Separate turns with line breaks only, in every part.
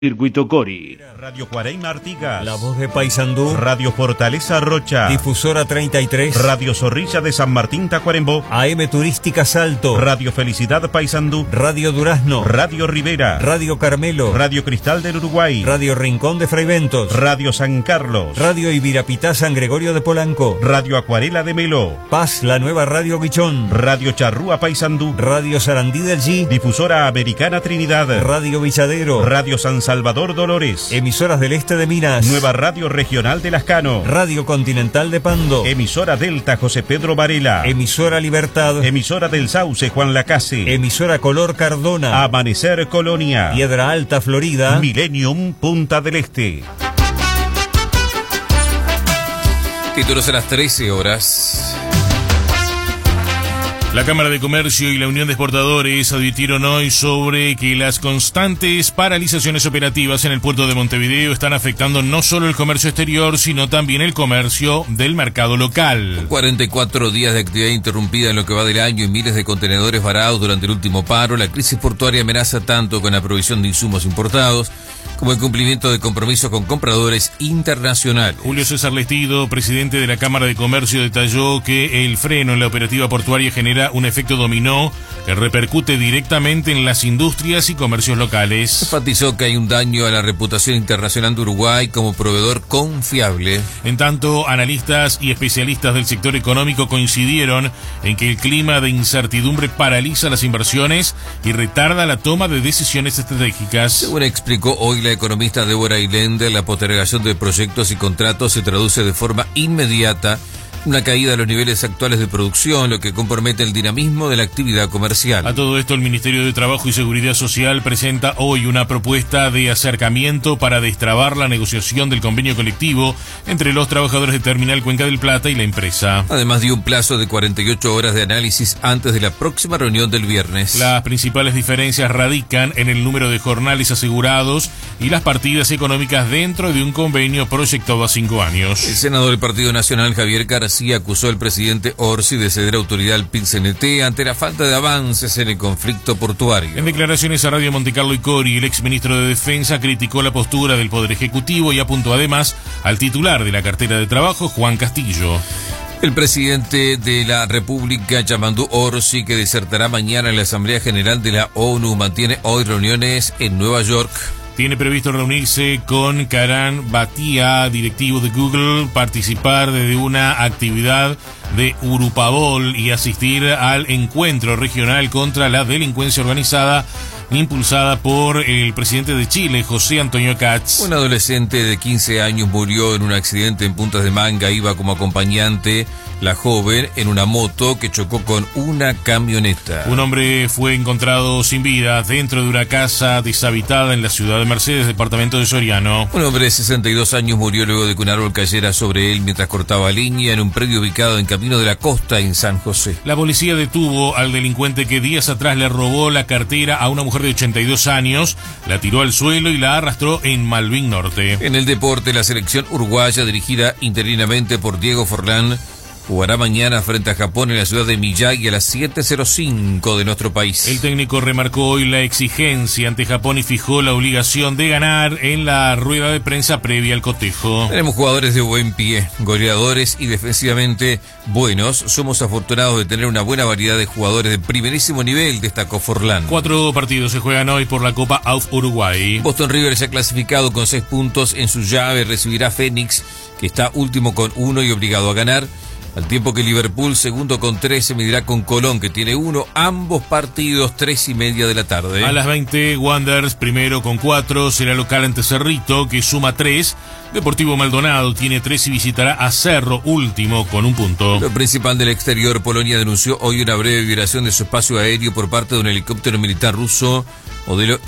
Circuito Cori.
Radio Cuareima Artigas.
La Voz de Paysandú.
Radio Fortaleza Rocha.
Difusora 33.
Radio Zorrilla de San Martín Tacuarembó.
AM Turística Salto.
Radio Felicidad Paysandú.
Radio Durazno.
Radio Rivera.
Radio Carmelo.
Radio Cristal del Uruguay.
Radio Rincón de Fraiventos.
Radio San Carlos.
Radio Ibirapitá San Gregorio de Polanco.
Radio Acuarela de Melo.
Paz, la nueva Radio Guichón.
Radio Charrúa Paysandú.
Radio Sarandí del G.
Difusora Americana Trinidad.
Radio Villadero.
Radio San Salvador Dolores.
Emisoras del Este de Minas.
Nueva Radio Regional de Lascano.
Radio Continental de Pando.
Emisora Delta José Pedro Varela.
Emisora Libertad.
Emisora del Sauce Juan Lacase.
Emisora Color Cardona.
Amanecer Colonia.
Piedra Alta Florida.
Millennium Punta del Este.
Títulos a las 13 horas.
La Cámara de Comercio y la Unión de Exportadores advirtieron hoy sobre que las constantes paralizaciones operativas en el puerto de Montevideo están afectando no solo el comercio exterior, sino también el comercio del mercado local.
44 días de actividad interrumpida en lo que va del año y miles de contenedores varados durante el último paro. La crisis portuaria amenaza tanto con la provisión de insumos importados como el cumplimiento de compromisos con compradores internacionales.
Julio César Lestido, presidente de la Cámara de Comercio, detalló que el freno en la operativa portuaria genera un efecto dominó que repercute directamente en las industrias y comercios locales.
Enfatizó que hay un daño a la reputación internacional de Uruguay como proveedor confiable.
En tanto, analistas y especialistas del sector económico coincidieron en que el clima de incertidumbre paraliza las inversiones y retarda la toma de decisiones estratégicas.
Según explicó hoy la economista Débora Ailender, la postergación de proyectos y contratos se traduce de forma inmediata una caída de los niveles actuales de producción, lo que compromete el dinamismo de la actividad comercial.
A todo esto, el Ministerio de Trabajo y Seguridad Social presenta hoy una propuesta de acercamiento para destrabar la negociación del convenio colectivo entre los trabajadores de Terminal Cuenca del Plata y la empresa.
Además, dio un plazo de 48 horas de análisis antes de la próxima reunión del viernes.
Las principales diferencias radican en el número de jornales asegurados y las partidas económicas dentro de un convenio proyectado a 5 años.
El senador del Partido Nacional, Javier García, acusó al presidente Orsi de ceder autoridad al PIT-CNT ante la falta de avances en el conflicto portuario.
En declaraciones a Radio Montecarlo y Cori, el exministro de Defensa criticó la postura del Poder Ejecutivo y apuntó además al titular de la cartera de trabajo, Juan Castillo.
El presidente de la República, Yamandu Orsi, que disertará mañana en la Asamblea General de la ONU, mantiene hoy reuniones en Nueva York.
Tiene previsto reunirse con Karan Bhatia, directivo de Google, participar de una actividad de Urupabol y asistir al encuentro regional contra la delincuencia organizada impulsada por el presidente de Chile, José Antonio Kats.
Un adolescente de 15 años murió en un accidente en Puntas de Manga. Iba como acompañante la joven en una moto que chocó con una camioneta.
Un hombre fue encontrado sin vida dentro de una casa deshabitada en la ciudad de Mercedes, departamento de Soriano.
Un hombre de 62 años murió luego de que un árbol cayera sobre él mientras cortaba leña en un predio ubicado en Camino de la Costa, en San José.
La policía detuvo al delincuente que días atrás le robó la cartera a una mujer de 82 años, la tiró al suelo y la arrastró en Malvin Norte.
En el deporte, la selección uruguaya, dirigida interinamente por Diego Forlán, jugará mañana frente a Japón en la ciudad de Miyagi a las 7:05 de nuestro país.
El técnico remarcó hoy la exigencia ante Japón y fijó la obligación de ganar en la rueda de prensa previa al cotejo.
Tenemos jugadores de buen pie, goleadores y defensivamente buenos. Somos afortunados de tener una buena variedad de jugadores de primerísimo nivel, destacó Forlán.
4 partidos se juegan hoy por la Copa AUF Uruguay.
Boston River se ha clasificado con 6 puntos en su llave, recibirá a Fénix, que está último con 1 y obligado a ganar. Al tiempo que Liverpool, segundo con 3, se medirá con Colón, que tiene 1, ambos partidos 3:30 de la tarde.
A las 20, Wanderers, primero con 4, será local ante Cerrito, que suma 3. Deportivo Maldonado tiene 3 y visitará a Cerro, último, con 1 punto.
Lo principal del exterior, Polonia denunció hoy una breve violación de su espacio aéreo por parte de un helicóptero militar ruso, modelo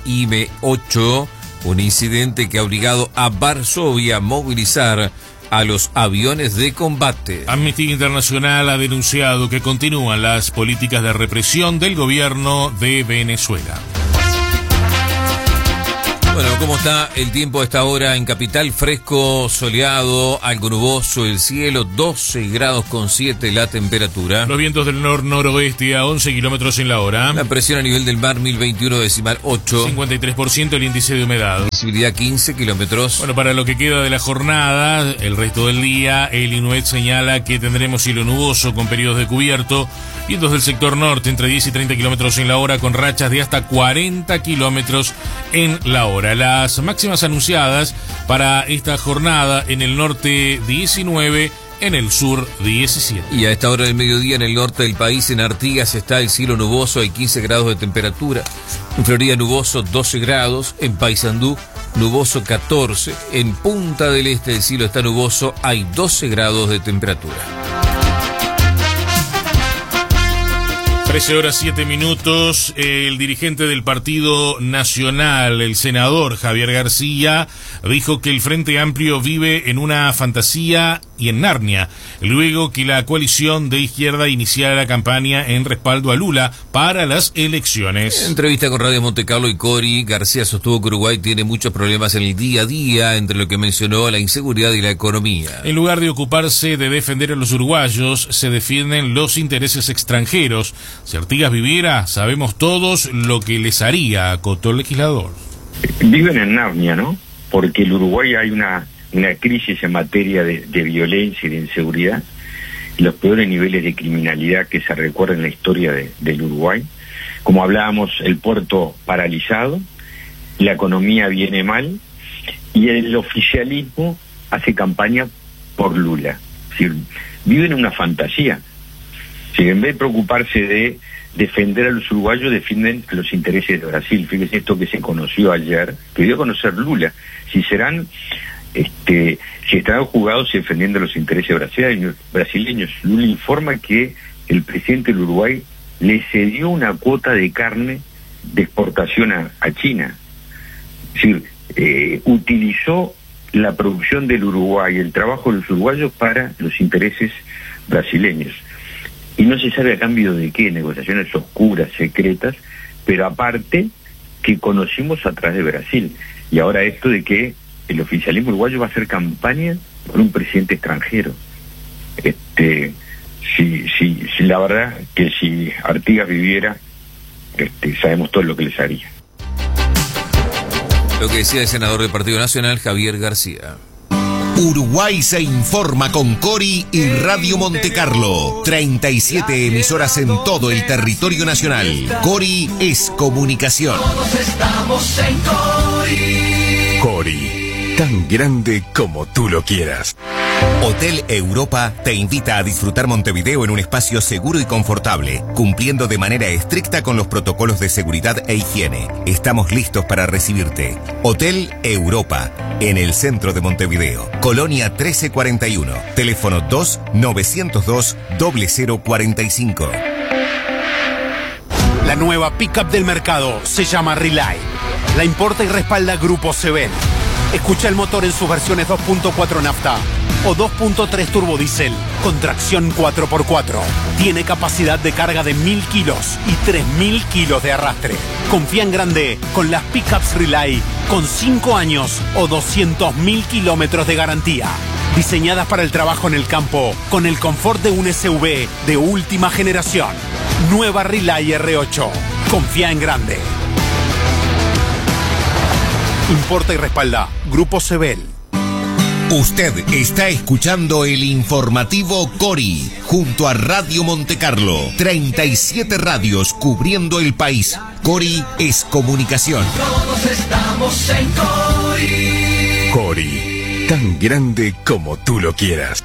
EIM-8, un incidente que ha obligado a Varsovia a movilizar a los aviones de combate.
Amnistía Internacional ha denunciado que continúan las políticas de represión del gobierno de Venezuela.
Bueno, ¿cómo está el tiempo a esta hora en Capital? Fresco, soleado, algo nuboso el cielo, 12 grados con 7 la temperatura.
Los vientos del noroeste a 11 kilómetros en la hora.
La presión a nivel del mar 1021,8.
53% el índice de humedad.
Visibilidad 15 kilómetros.
Bueno, para lo que queda de la jornada, el resto del día, el INUET señala que tendremos cielo nuboso con periodos de cubierto. Vientos del sector norte entre 10 y 30 kilómetros en la hora con rachas de hasta 40 kilómetros en la hora. Las máximas anunciadas para esta jornada: en el norte 19, en el sur 17.
Y a esta hora del mediodía en el norte del país, en Artigas, está el cielo nuboso, hay 15 grados de temperatura. En Florida nuboso 12 grados, en Paysandú nuboso 14, en Punta del Este el cielo está nuboso, hay 12 grados de temperatura.
13 horas 7 minutos, el dirigente del Partido Nacional, el senador Javier García, dijo que el Frente Amplio vive en una fantasía y en Narnia, luego que la coalición de izquierda iniciara la campaña en respaldo a Lula para las elecciones.
En entrevista con Radio Montecarlo y Cori, García sostuvo que Uruguay tiene muchos problemas en el día a día, entre lo que mencionó la inseguridad y la economía.
En lugar de ocuparse de defender a los uruguayos, se defienden los intereses extranjeros. Si Artigas viviera, sabemos todos lo que les haría, acotó el legislador.
Viven en Narnia, ¿no? Porque en Uruguay hay una crisis en materia de violencia y de inseguridad, los peores niveles de criminalidad que se recuerdan en la historia del Uruguay. Como hablábamos, el puerto paralizado, la economía viene mal y el oficialismo hace campaña por Lula. Es decir, viven una fantasía. Si en vez de preocuparse de defender a los uruguayos, defienden a los intereses de Brasil. Fíjese esto que se conoció ayer, que dio a conocer Lula. Si estarán jugados defendiendo los intereses brasileños. Lula informa que el presidente del Uruguay le cedió una cuota de carne de exportación a China. Es decir, utilizó la producción del Uruguay, el trabajo de los uruguayos para los intereses brasileños. Y no se sabe a cambio de qué, negociaciones oscuras, secretas, pero aparte que conocimos a través de Brasil. Y ahora esto de que el oficialismo uruguayo va a hacer campaña por un presidente extranjero. La verdad que si Artigas viviera, sabemos todo lo que les haría.
Lo que decía el senador del Partido Nacional, Javier García.
Uruguay se informa con Cori y Radio Montecarlo. 37 emisoras en todo el territorio nacional. Cori es comunicación.
Todos estamos en Cori.
Cori, tan grande como tú lo quieras.
Hotel Europa te invita a disfrutar Montevideo en un espacio seguro y confortable, cumpliendo de manera estricta con los protocolos de seguridad e higiene. Estamos listos para recibirte. Hotel Europa, en el centro de Montevideo. Colonia 1341. Teléfono 2-902-0045.
La nueva pickup del mercado se llama Relay. La importa y respalda Grupo Sebel. Escucha el motor en sus versiones 2.4 nafta o 2.3 turbodiesel con tracción 4x4. Tiene capacidad de carga de 1000 kilos y 3000 kilos de arrastre. Confía en grande con las pickups Relay con 5 años o 200.000 kilómetros de garantía. Diseñadas para el trabajo en el campo con el confort de un SUV de última generación. Nueva Relay R8. Confía en grande. Importa y respalda Grupo Sebel.
Usted está escuchando el informativo Cori junto a Radio Montecarlo. 37 radios cubriendo el país. Cori es comunicación.
Todos estamos en Cori.
Cori, tan grande como tú lo quieras.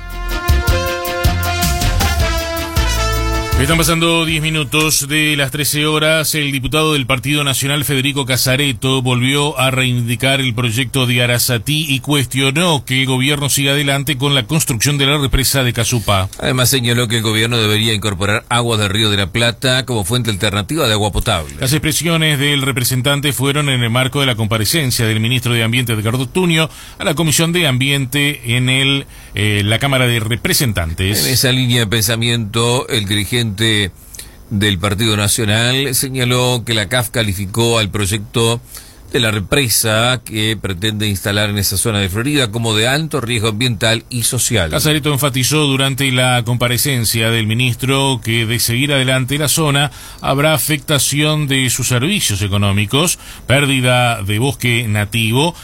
Están pasando 10 minutos de las 13 horas. El diputado del Partido Nacional, Federico Casareto, volvió a reivindicar el proyecto de Arasatí y cuestionó que el gobierno siga adelante con la construcción de la represa de Casupá.
Además señaló que el gobierno debería incorporar aguas del Río de la Plata como fuente alternativa de agua potable.
Las expresiones del representante fueron en el marco de la comparecencia del ministro de Ambiente, Edgardo Tuño, a la Comisión de Ambiente en la Cámara de Representantes.
En esa línea de pensamiento, el dirigente del Partido Nacional señaló que la CAF calificó al proyecto de la represa que pretende instalar en esa zona de Florida como de alto riesgo ambiental y social.
Casareto enfatizó durante la comparecencia del ministro que de seguir adelante la zona habrá afectación de sus servicios económicos, pérdida de bosque nativo